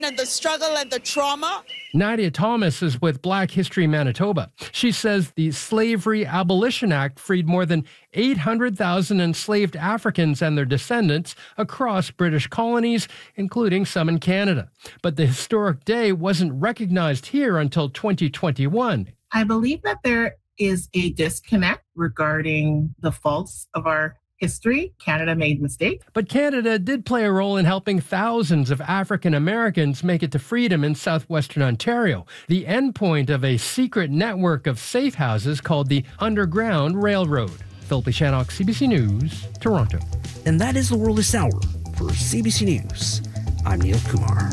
and the struggle and the trauma. Nadia Thomas is with Black History Manitoba. She says the Slavery Abolition Act freed more than 800,000 enslaved Africans and their descendants across British colonies, including some in Canada. But the historic day wasn't recognized here until 2021. I believe that there is a disconnect regarding the faults of our history. Canada made mistakes. But Canada did play a role in helping thousands of African Americans make it to freedom in southwestern Ontario, the endpoint of a secret network of safe houses called the Underground Railroad. Philip Shannock, CBC News, Toronto. And that is the World this hour. For CBC News, I'm Neil Kumar.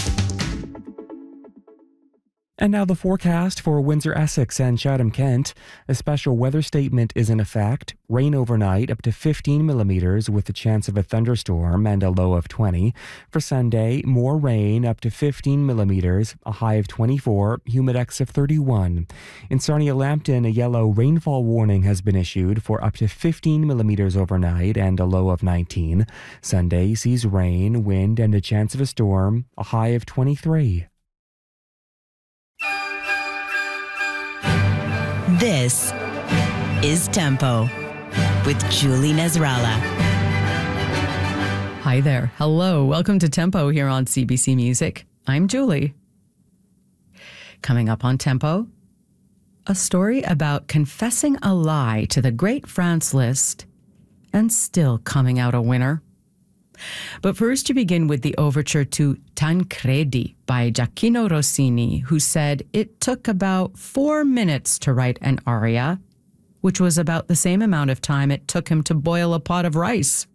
And now the forecast for Windsor, Essex and Chatham-Kent. A special weather statement is in effect. Rain overnight up to 15 millimeters with a chance of a thunderstorm and a low of 20. For Sunday, more rain up to 15 millimeters, a high of 24, humidex of 31. In Sarnia-Lambton, a yellow rainfall warning has been issued for up to 15 millimeters overnight and a low of 19. Sunday sees rain, wind and a chance of a storm, a high of 23. This is Tempo with Julie Nasrallah. Hi there. Hello. Welcome to Tempo here on CBC Music. I'm Julie. Coming up on Tempo, a story about confessing a lie to the Great France Liszt and still coming out a winner. But first, you begin with the overture to Tancredi by Gioacchino Rossini, who said it took about 4 minutes to write an aria, which was about the same amount of time it took him to boil a pot of rice.